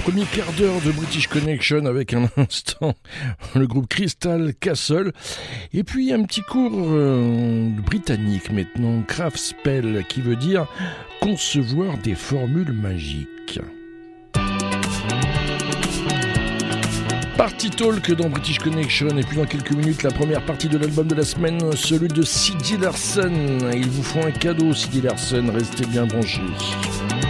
Premier quart d'heure de British Connection avec un instant le groupe Crystal Castle. Et puis un petit cours britannique maintenant, Craft Spell, qui veut dire concevoir des formules magiques. Party Talk dans British Connection, et puis dans quelques minutes la première partie de l'album de la semaine, celui de Ziggy Larson. Ils vous font un cadeau, Ziggy Larson, restez bien branchés.